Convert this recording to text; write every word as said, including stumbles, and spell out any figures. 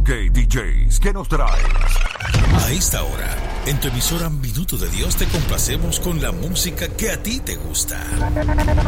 D Js, ¿qué nos traes? A esta hora, en tu emisora Minuto de Dios te complacemos con la música que a ti te gusta.